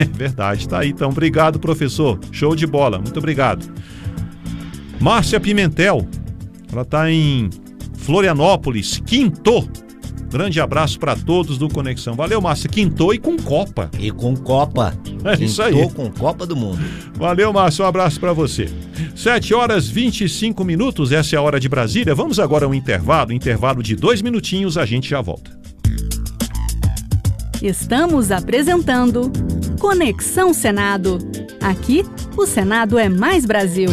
É verdade, tá aí então. Obrigado, professor. Show de bola, muito obrigado. Márcia Pimentel, ela tá em Florianópolis, quintou. Grande abraço para todos do Conexão. Valeu, Márcia. Quintou e com Copa. E com Copa. É isso aí. Quintou com Copa do Mundo. Valeu, Márcia. Um abraço para você. 7h25, essa é a hora de Brasília. Vamos agora ao intervalo de 2 minutinhos, a gente já volta. Estamos apresentando Conexão Senado. Aqui, o Senado é mais Brasil.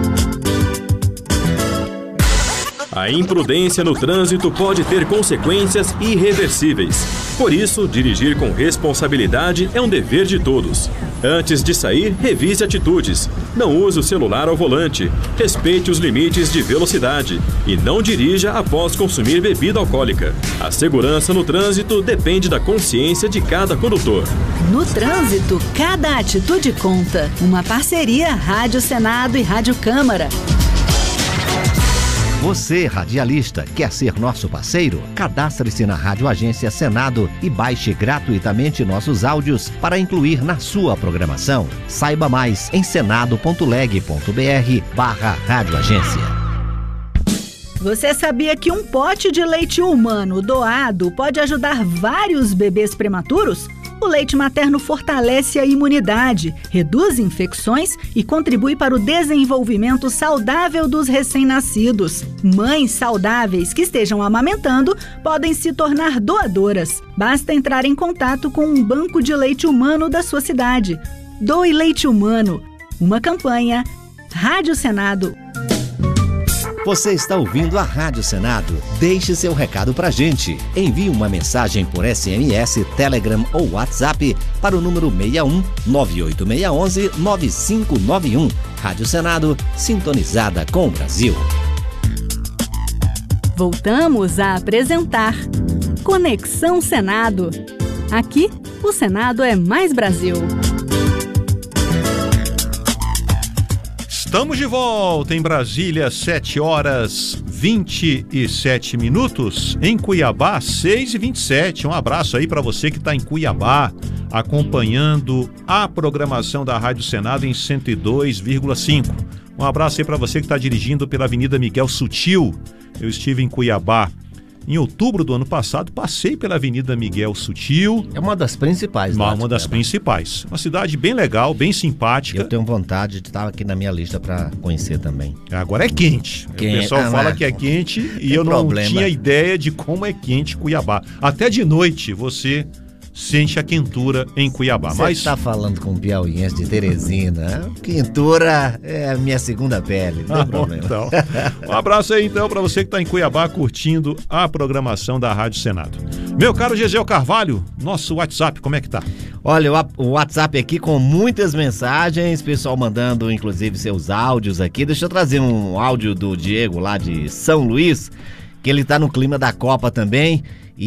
A imprudência no trânsito pode ter consequências irreversíveis. Por isso, dirigir com responsabilidade é um dever de todos. Antes de sair, revise atitudes. Não use o celular ao volante. Respeite os limites de velocidade. E não dirija após consumir bebida alcoólica. A segurança no trânsito depende da consciência de cada condutor. No trânsito, cada atitude conta. Uma parceria Rádio Senado e Rádio Câmara. Você, radialista, quer ser nosso parceiro? Cadastre-se na Rádio Agência Senado e baixe gratuitamente nossos áudios para incluir na sua programação. Saiba mais em senado.leg.br/radioagência. Você sabia que um pote de leite humano doado pode ajudar vários bebês prematuros? O leite materno fortalece a imunidade, reduz infecções e contribui para o desenvolvimento saudável dos recém-nascidos. Mães saudáveis que estejam amamentando podem se tornar doadoras. Basta entrar em contato com um banco de leite humano da sua cidade. Doe leite humano. Uma campanha. Rádio Senado. Você está ouvindo a Rádio Senado? Deixe seu recado pra gente. Envie uma mensagem por SMS, Telegram ou WhatsApp para o número 61 98611 9591. Rádio Senado, sintonizada com o Brasil. Voltamos a apresentar Conexão Senado. Aqui, o Senado é mais Brasil. Estamos de volta em Brasília, 7h27. Em Cuiabá, 6h27. Um abraço aí para você que está em Cuiabá, acompanhando a programação da Rádio Senado em 102,5. Um abraço aí para você que está dirigindo pela Avenida Miguel Sutil. Eu estive em Cuiabá em outubro do ano passado, passei pela Avenida Miguel Sutil. É uma das principais. Uma das principais. Uma cidade bem legal, bem simpática. Eu tenho vontade de estar aqui na minha lista para conhecer também. Agora é quente. O pessoal fala que é quente e eu não tinha ideia de como é quente Cuiabá. Até de noite você sente a quentura em Cuiabá. Você está falando com um piauiense de Teresina. Quentura é a minha segunda pele, não tem problema. Então, um abraço aí então para você que está em Cuiabá curtindo a programação da Rádio Senado. Meu caro Gisel Carvalho, nosso WhatsApp, como é que tá? Olha, o WhatsApp aqui com muitas mensagens, pessoal mandando inclusive seus áudios aqui. Deixa eu trazer um áudio do Diego lá de São Luís, que ele tá no clima da Copa também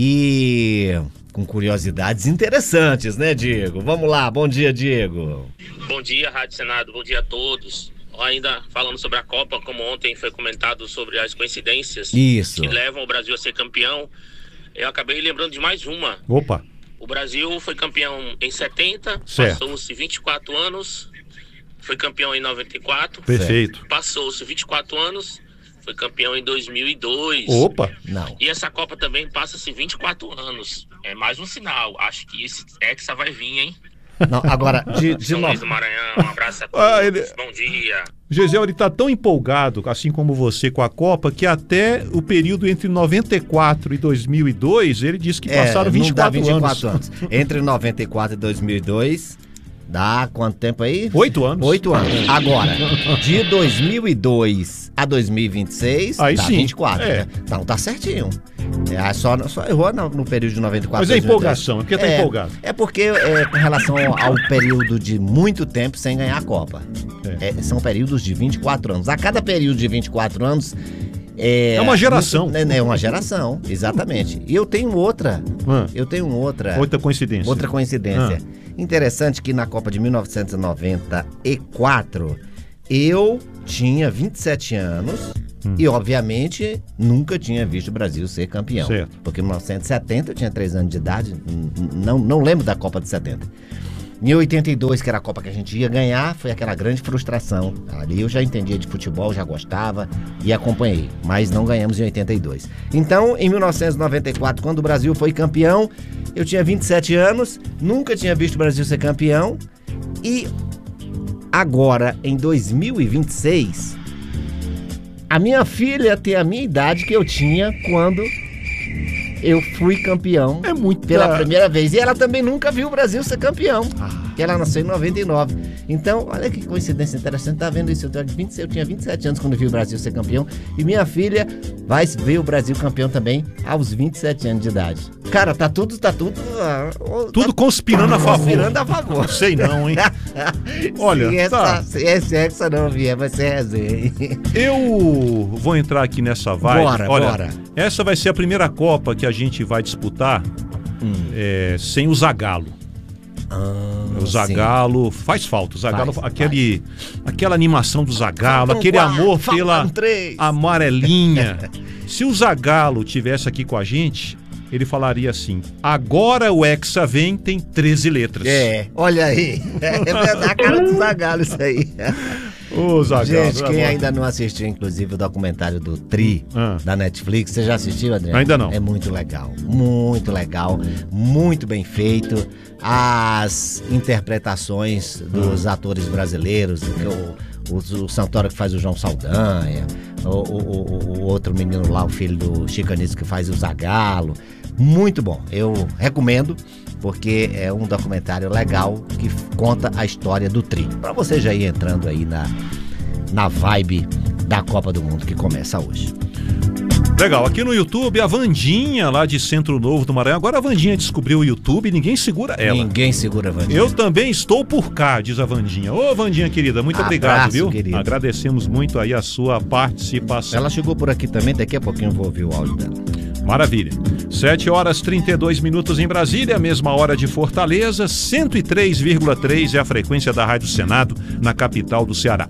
e com curiosidades interessantes, né, Diego? Vamos lá, bom dia, Diego. Bom dia, Rádio Senado, bom dia a todos. Ainda falando sobre a Copa, como ontem foi comentado sobre as coincidências que levam o Brasil a ser campeão, eu acabei lembrando de mais uma. Opa! O Brasil foi campeão em 70, passou-se 24 anos, foi campeão em 94. Perfeito. Passou-se 24 anos, foi campeão em 2002. Opa! Não. E essa Copa também passa-se 24 anos. É mais um sinal. Acho que esse Hexa vai vir, hein? Não, agora, de São novo. Luís do Maranhão, um abraço a todos. Bom dia. Gisel, ele tá tão empolgado, assim como você, com a Copa, que até o período entre 94 e 2002, ele disse que passaram 24 anos. Entre 94 e 2002... Dá quanto tempo aí? 8 anos. 8 anos. Agora, de 2002 a 2026, aí dá sim. 24. Né? Não, tá certinho. Só errou no período de 94. Mas é empolgação, é porque tá empolgado. É porque com relação ao período de muito tempo sem ganhar a Copa. São períodos de 24 anos. A cada período de 24 anos... É uma geração. É uma geração, exatamente. E eu tenho outra. Outra coincidência. Outra coincidência. Interessante que na Copa de 1994, eu tinha 27 anos e, obviamente, nunca tinha visto o Brasil ser campeão. Certo. Porque em 1970 eu tinha 3 anos de idade, não lembro da Copa de 70. Em 82, que era a Copa que a gente ia ganhar, foi aquela grande frustração. Ali eu já entendia de futebol, já gostava e acompanhei, mas não ganhamos em 82. Então, em 1994, quando o Brasil foi campeão, eu tinha 27 anos, nunca tinha visto o Brasil ser campeão e agora, em 2026, a minha filha tem a minha idade que eu tinha quando eu fui campeão pela primeira vez. E ela também nunca viu o Brasil ser campeão. Que ela nasceu em 99. Então, olha que coincidência interessante. Tá vendo isso? Eu tinha 27 anos quando vi o Brasil ser campeão. E minha filha vai ver o Brasil campeão também aos 27 anos de idade. Cara, tá tudo tudo conspirando a favor. Conspirando a favor. Não sei não, hein? Olha, se esse hexa não vier, vai ser resenha. Eu vou entrar aqui nessa vibe. Bora. Essa vai ser a primeira Copa que a gente vai disputar sem o Zagallo. O Zagallo faz falta. O Zagallo, aquela animação do Zagallo, aquele amor pela amarelinha. Se o Zagallo tivesse aqui com a gente, ele falaria assim: agora o Hexa vem, tem 13 letras. Olha aí. É a cara do Zagallo isso aí. Ô, Zagallo, gente, quem ainda não assistiu, inclusive, o documentário do Tri, da Netflix, você já assistiu, Adriano? Ainda não. É muito legal, muito bem feito. As interpretações dos atores brasileiros, o Santoro que faz o João Saldanha, o outro menino lá, o filho do Chico Anísio que faz o Zagallo. Muito bom, eu recomendo, porque é um documentário legal que conta a história do Tri. Pra você já ir entrando aí na vibe da Copa do Mundo que começa hoje. Legal, aqui no YouTube, a Vandinha lá de Centro Novo do Maranhão. Agora a Vandinha descobriu o YouTube e ninguém segura ela. Ninguém segura a Vandinha. Eu também estou por cá, diz a Vandinha. Ô, Vandinha querida, muito obrigado, viu? Querido. Agradecemos muito aí a sua participação. Ela chegou por aqui também, daqui a pouquinho eu vou ouvir o áudio dela. Maravilha. 7h32 em Brasília, mesma hora de Fortaleza, 103,3 é a frequência da Rádio Senado, na capital do Ceará.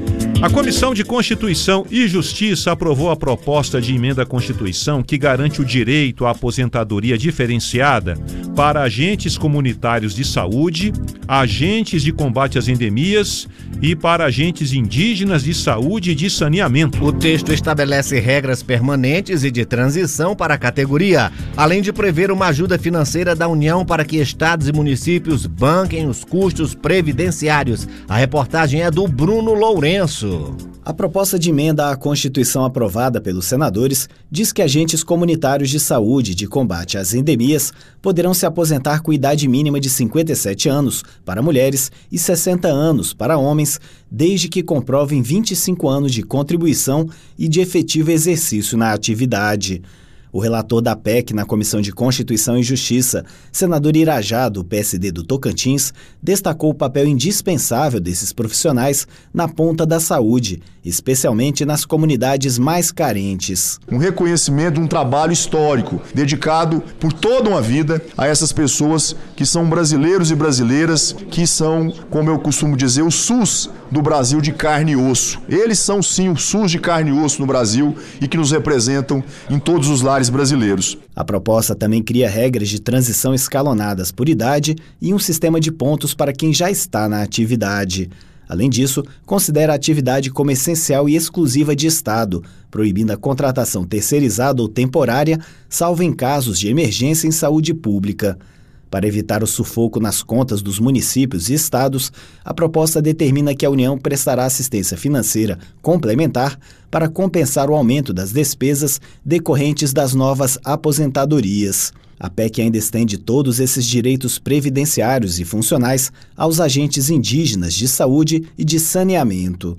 A Comissão de Constituição e Justiça aprovou a proposta de emenda à Constituição que garante o direito à aposentadoria diferenciada para agentes comunitários de saúde, agentes de combate às endemias e para agentes indígenas de saúde e de saneamento. O texto estabelece regras permanentes e de transição para a categoria, além de prever uma ajuda financeira da União para que estados e municípios banquem os custos previdenciários. A reportagem é do Bruno Lourenço. A proposta de emenda à Constituição aprovada pelos senadores diz que agentes comunitários de saúde e de combate às endemias poderão se aposentar com idade mínima de 57 anos para mulheres e 60 anos para homens, desde que comprovem 25 anos de contribuição e de efetivo exercício na atividade. O relator da PEC na Comissão de Constituição e Justiça, senador Irajá, do PSD do Tocantins, destacou o papel indispensável desses profissionais na ponta da saúde, especialmente nas comunidades mais carentes. Um reconhecimento de um trabalho histórico, dedicado por toda uma vida a essas pessoas que são brasileiros e brasileiras, que são, como eu costumo dizer, o SUS do Brasil de carne e osso. Eles são sim o SUS de carne e osso no Brasil e que nos representam em todos os lares brasileiros. A proposta também cria regras de transição escalonadas por idade e um sistema de pontos para quem já está na atividade. Além disso, considera a atividade como essencial e exclusiva de Estado, proibindo a contratação terceirizada ou temporária, salvo em casos de emergência em saúde pública. Para evitar o sufoco nas contas dos municípios e estados, a proposta determina que a União prestará assistência financeira complementar para compensar o aumento das despesas decorrentes das novas aposentadorias. A PEC ainda estende todos esses direitos previdenciários e funcionais aos agentes indígenas de saúde e de saneamento.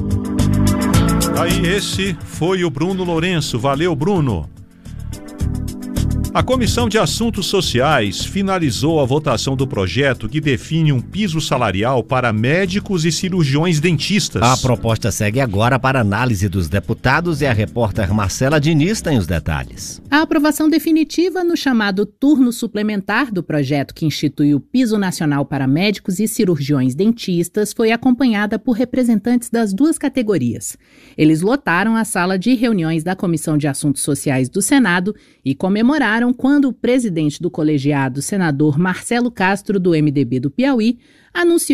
Aí esse foi o Bruno Lourenço. Valeu, Bruno. A Comissão de Assuntos Sociais finalizou a votação do projeto que define um piso salarial para médicos e cirurgiões dentistas. A proposta segue agora para análise dos deputados e a repórter Marcela Diniz tem os detalhes. A aprovação definitiva no chamado turno suplementar do projeto que institui o piso nacional para médicos e cirurgiões dentistas foi acompanhada por representantes das duas categorias. Eles lotaram a sala de reuniões da Comissão de Assuntos Sociais do Senado e comemoraram começaram quando o presidente do colegiado, senador Marcelo Castro, do MDB do Piauí, anunciou